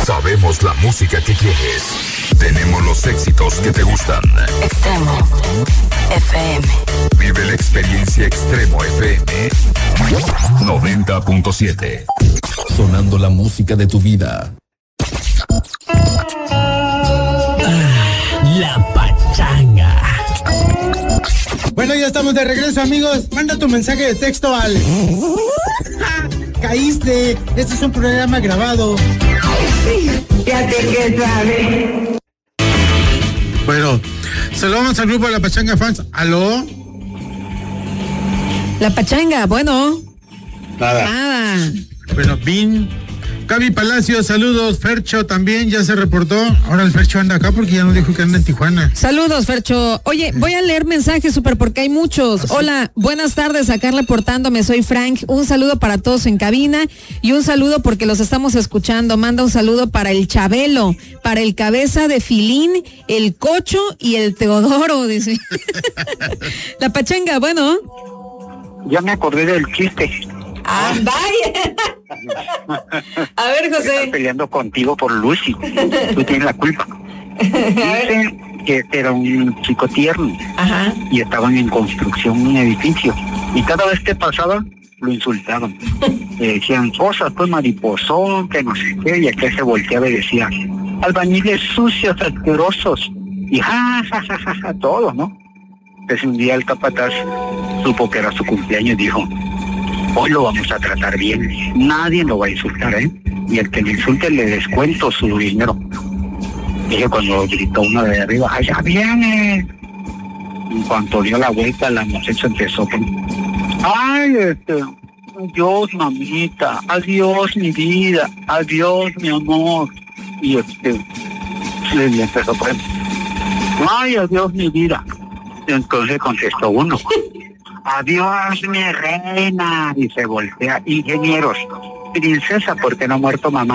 Sabemos la música que quieres. Tenemos los éxitos que te gustan. Extremo FM. Vive la experiencia Extremo FM 90.7. Sonando la música de tu vida. La pachanga. Bueno, ya estamos de regreso, amigos. Manda tu mensaje de texto al... Caíste. Este es un programa grabado. Ya te que sabes. Bueno, saludamos al grupo de La Pachanga Fans. ¿Aló? La pachanga, bueno. Nada. Bueno, Gaby Palacio, saludos. Fercho también ya se reportó. Ahora el Fercho anda acá porque ya nos dijo que anda en Tijuana. Saludos, Fercho. Oye, voy a leer mensajes, súper, porque hay muchos. Hola, buenas tardes, acá reportándome, soy Frank. Un saludo para todos en cabina y un saludo porque los estamos escuchando. Manda un saludo para el Chabelo, para el Cabeza de Filín, el Cocho y el Teodoro, dice. La pachanga, bueno. Ya me acordé del chiste. ¡Ah, vaya! A ver, José. Estoy peleando contigo por Lucy. Tú tienes la culpa. Dice que era un chico tierno. Ajá. Y estaban en construcción un edificio. Y cada vez que pasaba, lo insultaban. Le decían cosas, pues mariposón, que no sé qué. Y aquel se volteaba y decía, albañiles sucios, asquerosos. Y ja, todos, ¿no? Entonces un día el capataz supo que era su cumpleaños y dijo, hoy lo vamos a tratar bien, nadie lo va a insultar, ¿eh? Y el que le insulte le descuento su dinero. Dije cuando gritó uno de arriba, ¡allá viene! En cuanto dio la vuelta, la muchacha empezó con, ¡ay, adiós, mamita! ¡Adiós, mi vida! ¡Adiós, mi amor! Y le empezó por, ¡ay, adiós, mi vida! Y entonces contestó uno, adiós, mi reina, y se voltea, ingenieros, princesa, porque no ha muerto mamá.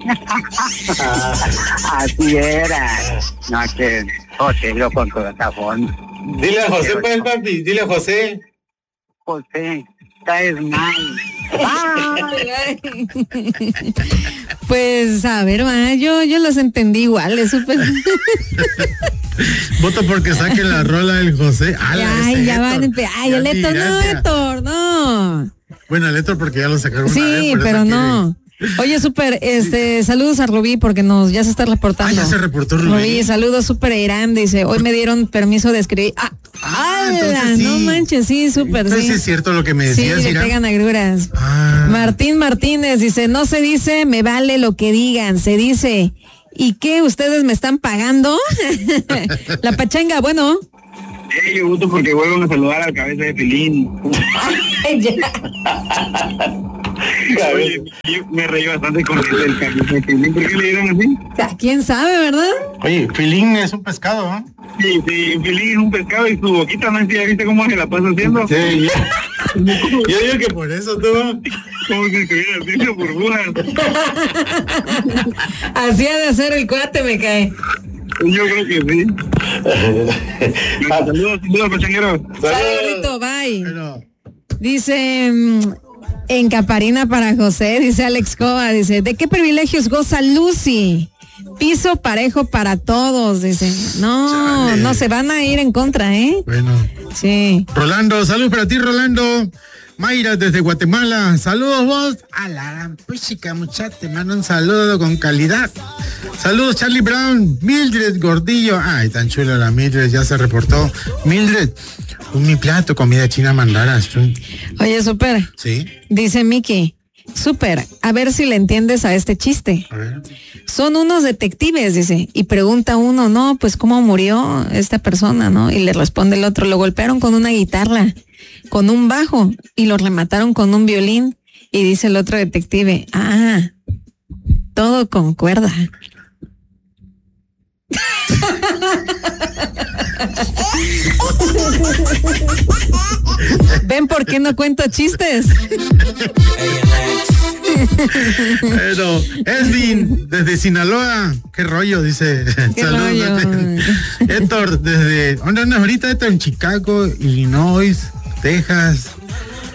Así era. No, que José lo contó de esta forma. Dile a José, pues, papi, dile a José. José, caes mal. Pues, a ver, yo los entendí igual, es súper... Voto porque saquen la rola del José. Ay, ya van a empezar. Ay, el Héctor, no. Bueno, el Héctor porque ya lo sacaron una vez. Sí, pero no. Oye, súper, saludos a Rubí porque ya se está reportando. Ya se reportó Rubí. Rubí, saludos, súper Irán, dice, hoy me dieron permiso de escribir. Entonces sí. No manches, sí, súper, sí. Es cierto lo que me decías, sí, le pegan agruras. Martín Martínez dice, no se dice, me vale lo que digan, se dice, ¿y qué, ustedes me están pagando? La pachanga, bueno. Yo gusto porque vuelven a saludar al Cabeza de Filín. Oye, yo me reí bastante con el Cabeza de Filín. ¿Por qué le dieron así? ¿Quién sabe, verdad? Oye, Filín es un pescado, ¿no? Sí, Filín es un pescado y su boquita, ¿no? ¿Ya viste cómo se la pasa haciendo? Sí, yo digo que por eso tú... Como si estuviera haciendo burbujas. Así ha de hacer el cuate, me cae. Yo creo que sí. Saludos, pachangueros. Saludito, bye. Pero... Dice, en Caparina para José, dice Alex Cova, dice, ¿de qué privilegios goza Lucy? Piso parejo para todos, dice. No se van a ir en contra, ¿eh? Bueno. Sí. Rolando, salud para ti, Rolando. Mayra desde Guatemala, saludos vos. A la puchica, muchacha, te mando un saludo con calidad. Saludos, Charlie Brown. Mildred Gordillo, ay, tan chula la Mildred, ya se reportó. Mildred, mi plato, comida china mandaras tú. Oye, súper. Sí. Dice Miki, súper, a ver si le entiendes a este chiste. A ver. Son unos detectives, dice, y pregunta uno, no, pues cómo murió esta persona, ¿no? Y le responde el otro, lo golpearon con una guitarra, con un bajo, y lo remataron con un violín. Y dice el otro detective, todo con cuerda. ¿Ven por qué no cuento chistes? Pero, Edwin, desde Sinaloa, qué rollo, dice. ¿Qué rollo? Héctor, desde, ¿dónde andas ahorita? Héctor, en Chicago, Illinois, Texas.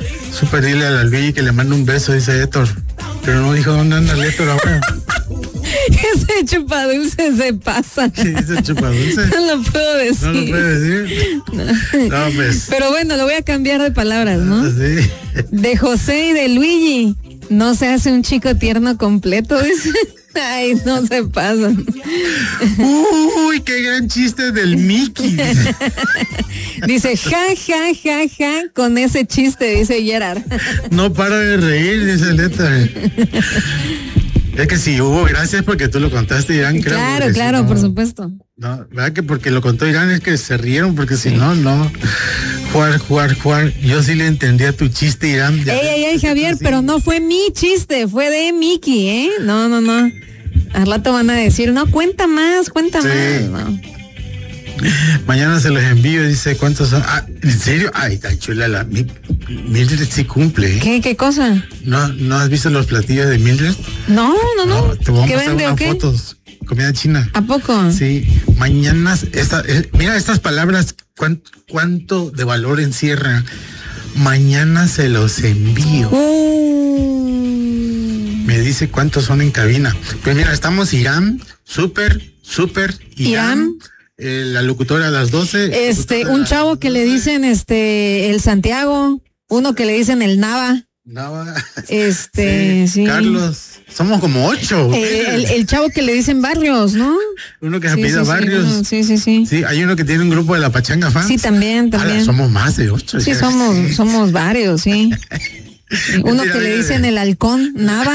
Super, dile a la Luis que le mando un beso, dice Héctor. Pero no dijo dónde anda el Héctor ahora. Ese chupadulce se pasa. ¿Qué dice chupadulce? No lo puedo decir. No lo puede decir. No, pues. Pero bueno, lo voy a cambiar de palabras, ¿no? Sí. De José y de Luigi. No se hace un chico tierno completo, dice. Ay, no se pasan. Uy, qué gran chiste del Mickey. Dice, ja, ja, ja, ja, con ese chiste, dice Gerard. No para de reír, dice Leta. Es que si hubo gracias porque tú lo contaste, Irán, creo. Claro, claro, si no, por supuesto. No, ¿verdad que porque lo contó Irán es que se rieron? Porque si no. Jugar. Yo sí le entendía tu chiste, Irán. Ey, Javier, pero no fue mi chiste, fue de Mickey, ¿eh? No. Al rato van a decir, no, cuenta más. No. Mañana se los envío, dice, ¿cuántos son? Ah, ¿en serio? Ay, tan chula Mildred sí cumple, ¿eh? ¿Qué cosa? ¿No has visto los platillos de Mildred? No. Te voy a ¿Qué mostrar vende unas o qué? fotos. Comida china. ¿A poco? Sí, mañana, mira estas palabras, cuánto de valor encierra. Mañana se los envío. Me dice cuántos son en cabina. Pues mira, estamos Irán, súper, Irán. La locutora a las 12. Un chavo que le dicen el Santiago, uno que le dicen el Nava. Sí. Carlos, somos como 8. El chavo que le dicen Barrios, ¿no? Uno que se apellida Barrios. Sí. Sí, hay uno que tiene un grupo de la Pachanga Fans. Sí, también. Somos más de 8. Sí, somos varios, sí. Uno que le dicen el halcón, Nava.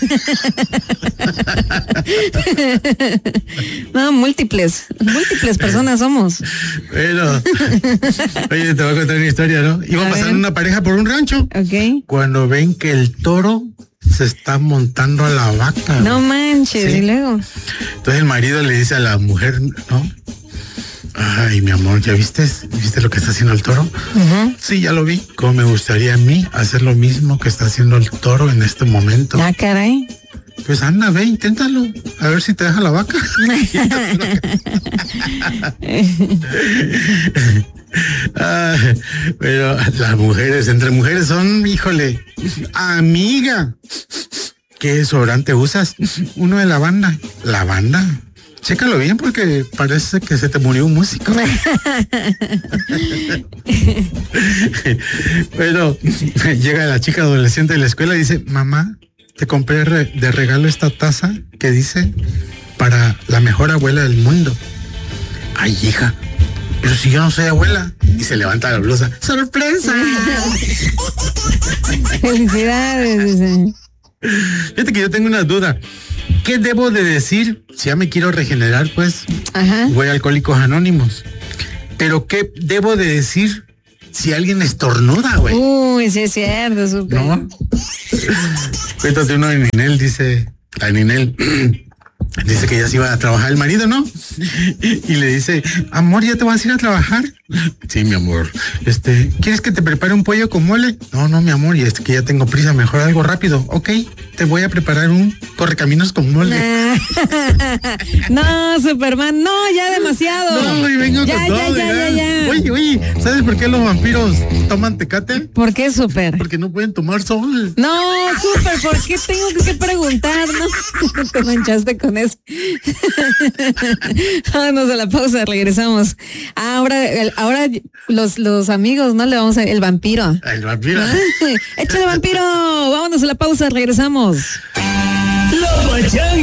No, múltiples personas somos. Bueno, oye, te voy a contar una historia, ¿no? Iba pasando una pareja por un rancho. Ok. Cuando ven que el toro se está montando a la vaca. No manches, sí. Y luego. Entonces el marido le dice a la mujer, ¿no? Ay, mi amor, ¿ya viste lo que está haciendo el toro? Uh-huh. Sí, ya lo vi. Como me gustaría a mí hacer lo mismo que está haciendo el toro en este momento. Ah, caray. Pues anda, ve, inténtalo. A ver si te deja la vaca. Pero las mujeres, entre mujeres son, híjole, amiga. ¿Qué desodorante usas? Uno de lavanda. ¿Lavanda? Chécalo bien porque parece que se te murió un músico. Bueno, llega la chica adolescente de la escuela y dice, mamá, te compré de regalo esta taza que dice para la mejor abuela del mundo. Ay, hija, pero si yo no soy abuela. Y se levanta la blusa. ¡Sorpresa! Felicidades. Fíjate que yo tengo una duda. ¿Qué debo de decir si ya me quiero regenerar, pues? Ajá. Voy a Alcohólicos Anónimos. Pero ¿qué debo de decir si alguien estornuda, güey? Uy, sí es cierto, súper. ¿No? Cuéntate uno de Ninel, dice, la Ninel. Dice que ya se iba a trabajar el marido, ¿no? Y le dice, amor, ¿ya te vas a ir a trabajar? Sí, mi amor. ¿Quieres que te prepare un pollo con mole? No, mi amor, y que ya tengo prisa, mejor algo rápido. Ok, te voy a preparar un correcaminos con mole. No, Superman, no, ya demasiado. No, y vengo ya, con todo. Ya. Oye, ¿sabes por qué los vampiros toman Tecate? ¿Por qué, Super? Porque no pueden tomar sol. No, Super, ¿por qué tengo que preguntar? No, te manchaste con eso. Vámonos a la pausa, regresamos. Ahora los amigos, ¿no? Le vamos a el vampiro. El vampiro. ¡Échale, vampiro! Vámonos a la pausa, regresamos. La Pachanga.